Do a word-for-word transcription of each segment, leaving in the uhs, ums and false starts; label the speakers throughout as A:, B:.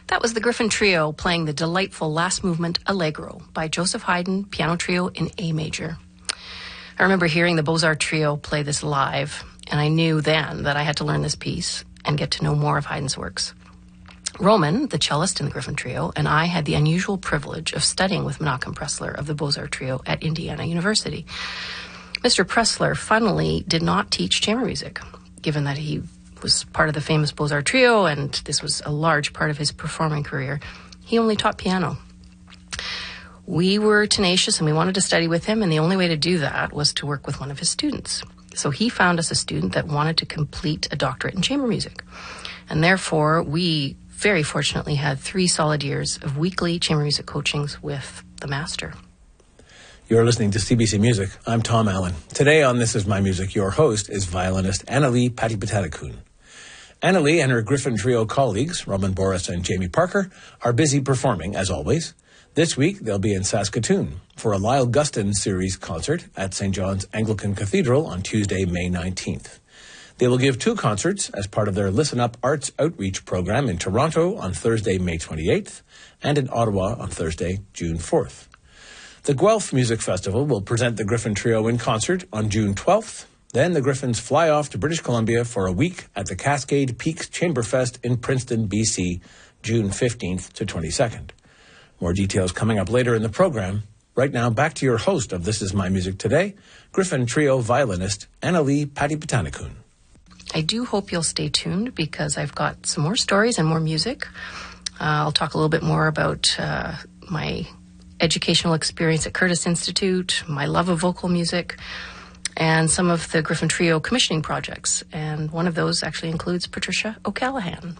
A: That was the Griffin Trio playing the delightful last movement Allegro by Joseph Haydn Piano Trio in A major. I remember hearing the Beaux-Arts Trio play this live, and I knew then that I had to learn this piece and get to know more of Haydn's works. Roman, the cellist in the Griffin Trio, and I had the unusual privilege of studying with Menachem Pressler of the Beaux-Arts Trio at Indiana University. Mister Pressler, funnily, did not teach chamber music, given that he was part of the famous Beaux-Arts Trio, and this was a large part of his performing career. He only taught piano. We were tenacious and we wanted to study with him, and the only way to do that was to work with one of his students. So he found us a student that wanted to complete a doctorate in chamber music. And therefore, we very fortunately had three solid years of weekly chamber music coachings with the master.
B: You're listening to C B C Music. I'm Tom Allen. Today on This Is My Music, your host is violinist Annalie Patipatanakun. Annalie and her Griffin Trio colleagues, Roman Boris and Jamie Parker, are busy performing, as always. This week, they'll be in Saskatoon for a Lyle Gustin series concert at Saint John's Anglican Cathedral on Tuesday, May nineteenth. They will give two concerts as part of their Listen Up Arts Outreach program in Toronto on Thursday, May twenty-eighth, and in Ottawa on Thursday, June fourth. The Guelph Music Festival will present the Griffin Trio in concert on June twelfth. Then the Griffins fly off to British Columbia for a week at the Cascade Peaks Chamberfest in Princeton, B C, June fifteenth to twenty-second. More details coming up later in the program. Right now, back to your host of This Is My Music Today, Griffin Trio violinist Annalie Patipatanakun.
A: I do hope you'll stay tuned because I've got some more stories and more music. Uh, I'll talk a little bit more about uh, my educational experience at Curtis Institute, my love of vocal music, and some of the Griffin Trio commissioning projects. And one of those actually includes Patricia O'Callaghan.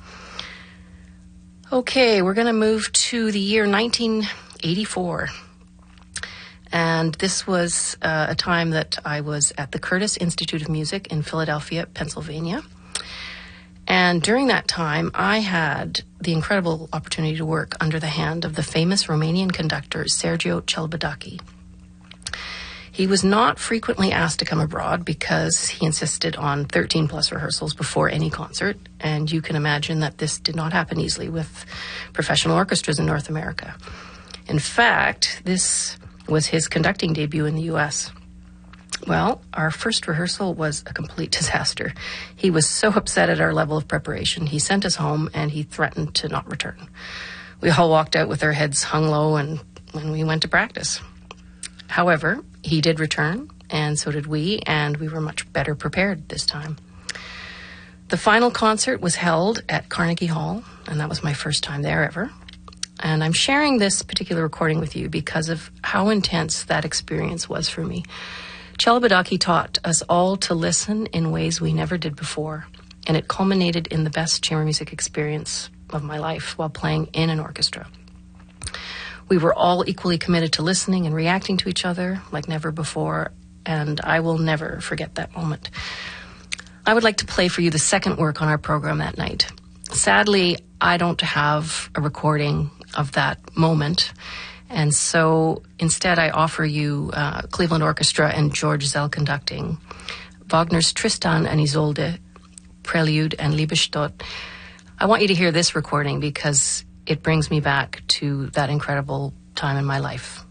A: Okay, we're going to move to the year nineteen eighty-four. And this was uh, a time that I was at the Curtis Institute of Music in Philadelphia, Pennsylvania. And during that time, I had the incredible opportunity to work under the hand of the famous Romanian conductor, Sergiu Celibidache. He was not frequently asked to come abroad because he insisted on thirteen plus rehearsals before any concert. And you can imagine that this did not happen easily with professional orchestras in North America. In fact, this was his conducting debut in the U S. Well, our first rehearsal was a complete disaster. He was so upset at our level of preparation, he sent us home and he threatened to not return. We all walked out with our heads hung low and when we went to practice. However, he did return, and so did we, and we were much better prepared this time. The final concert was held at Carnegie Hall, and that was my first time there ever. And I'm sharing this particular recording with you because of how intense that experience was for me. Celibidache taught us all to listen in ways we never did before, and it culminated in the best chamber music experience of my life while playing in an orchestra. We were all equally committed to listening and reacting to each other like never before, and I will never forget that moment. I would like to play for you the second work on our program that night. Sadly, I don't have a recording of that moment, and so instead I offer you uh, Cleveland Orchestra and George Zell conducting Wagner's Tristan and Isolde, Prelude and Liebestod. I want you to hear this recording because it brings me back to that incredible time in my life.